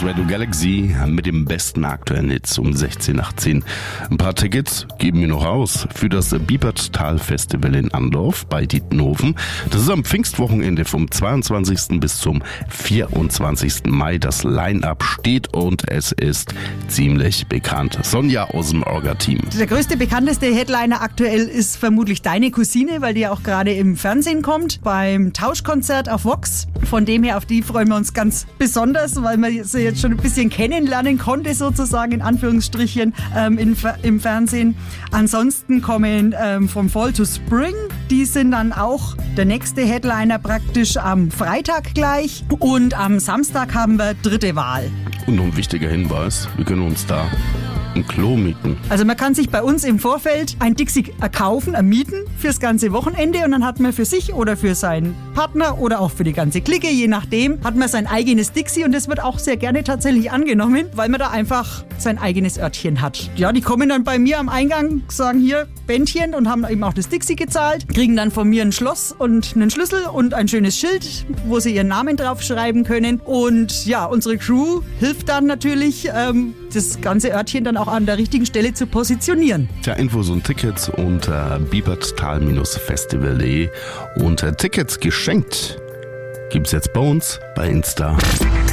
ist Radio Galaxy mit dem besten aktuellen Hits um 16:18. Ein paar Tickets geben wir noch aus für das Biebertal Festival in Andorf bei Dietenhofen. Das ist am Pfingstwochenende vom 22. bis zum 24. Mai. Das Line-Up steht und es ist ziemlich bekannt. Sonja aus dem Orga-Team. Der größte, bekannteste Headliner aktuell ist vermutlich deine Cousine, weil die ja auch gerade im Fernsehen kommt, beim Tauschkonzert auf Vox. Von dem her, auf die freuen wir uns ganz besonders, weil man sie jetzt schon ein bisschen kennenlernen konnte, sozusagen in Anführungsstrichen im Fernsehen. Ansonsten kommen vom Fall to Spring, die sind dann auch der nächste Headliner praktisch am Freitag gleich. Und am Samstag haben wir dritte Wahl. Und noch ein wichtiger Hinweis, wir können uns da ein Klo mieten. Also man kann sich bei uns im Vorfeld ein Dixie kaufen, mieten fürs ganze Wochenende und dann hat man für sich oder für seinen Partner oder auch für die ganze Clique, je nachdem, hat man sein eigenes Dixie und das wird auch sehr gerne tatsächlich angenommen, weil man da einfach sein eigenes Örtchen hat. Ja, die kommen dann bei mir am Eingang, sagen hier Bändchen und haben eben auch das Dixie gezahlt, kriegen dann von mir ein Schloss und einen Schlüssel und ein schönes Schild, wo sie ihren Namen draufschreiben können und ja, unsere Crew hilft dann natürlich, das ganze Örtchen dann auch an der richtigen Stelle zu positionieren. Tja, Infos und Tickets unter biebertal-festival.de und Tickets geschenkt gibt's jetzt bei uns bei Insta.